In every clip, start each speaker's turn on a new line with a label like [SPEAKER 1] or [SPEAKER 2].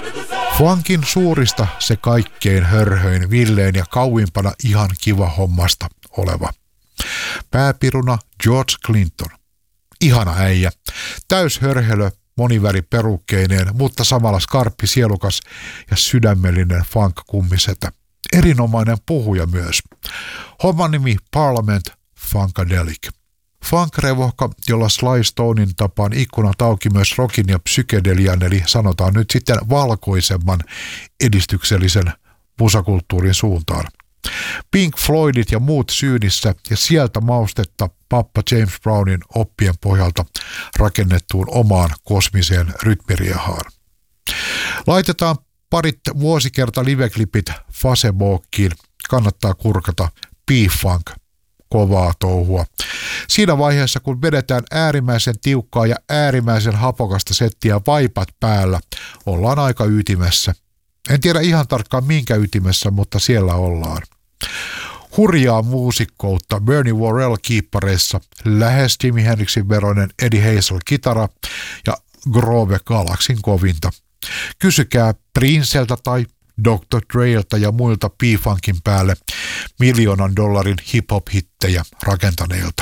[SPEAKER 1] Funkin suurista se kaikkein hörhöin, villein ja kauimpana ihan kiva hommasta oleva. Pääpiruna George Clinton. Ihana äijä. Täyshörhelö, moniväri perukkeineen, mutta samalla skarppi, sielukas ja sydämellinen funk-kummisetä. Erinomainen puhuja myös. Homman nimi Parliament Funkadelic. Funk-revohka, jolla Sly Stonein tapaan ikkunat auki myös rockin ja psykedelian, eli sanotaan nyt sitten valkoisemman edistyksellisen musakulttuurin suuntaan. Pink Floydit ja muut syynissä ja sieltä maustetta pappa James Brownin oppien pohjalta rakennettuun omaan kosmiseen rytmiriehaan. Laitetaan parit vuosikerta liveklipit Facebookiin. Kannattaa kurkata P-Funk. Kovaa touhua. Siinä vaiheessa, kun vedetään äärimmäisen tiukkaa ja äärimmäisen hapokasta settiä vaipat päällä, ollaan aika ytimessä. En tiedä ihan tarkkaan minkä ytimessä, mutta siellä ollaan. Hurjaa muusikkoutta Bernie Worrell kiippareissa, lähes Jimi Hendrixin veroinen Eddie Hazel kitara ja Grove Galaxin kovinta. Kysykää Princeltä tai Dr. Dreiltä ja muilta P-Funkin päälle $1 miljoonan hip-hop-hittejä rakentaneilta.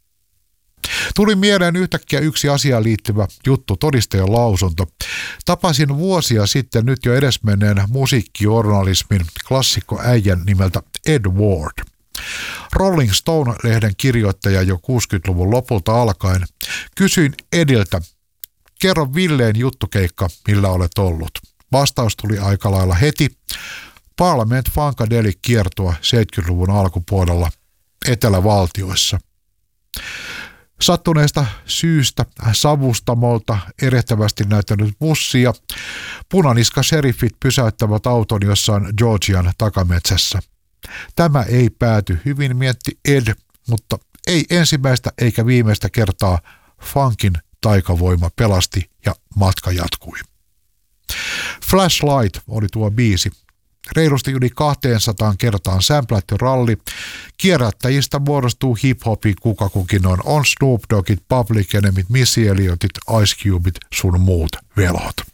[SPEAKER 1] Tuli mieleen yhtäkkiä yksi asiaan liittyvä juttu, todistajan lausunto. Tapasin vuosia sitten nyt jo edesmenneen musiikkijournalismin klassikkoäijän nimeltä Ed Ward. Rolling Stone-lehden kirjoittaja jo 60-luvun lopulta alkaen. Kysyin Ediltä, kerro villeen juttukeikka, millä olet ollut. Vastaus tuli aika lailla heti. Parliament Funkadelic kiertua 70-luvun alkupuolella Etelävaltioissa. Sattuneesta syystä savustamolta erehtävästi näyttänyt bussi ja punaniska sheriffit pysäyttävät auton jossain Georgian takametsässä. Tämä ei pääty hyvin, mietti Ed, mutta ei ensimmäistä eikä viimeistä kertaa funkin taikavoima pelasti ja matka jatkui. Flashlight oli tuo biisi. Reilusti yli 200 kertaan sämplätty ralli. Kierrättäjistä muodostuu hip-hopin kuka kukin on Snoop Doggit, Public Enemyt, Missy Elliotit, Ice Cubeit sun muut velhot.